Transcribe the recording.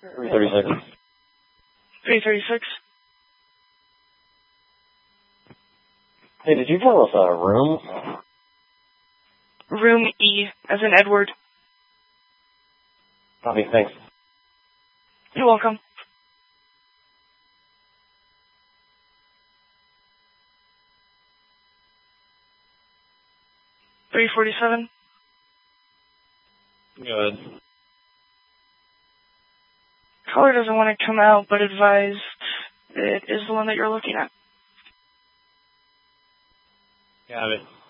336. 336. Hey, did you tell us a room? Room E, as in Edward. Copy, thanks. You're welcome. $347. Good. Caller doesn't want to come out, but advised it is the one that you're looking at. Got it.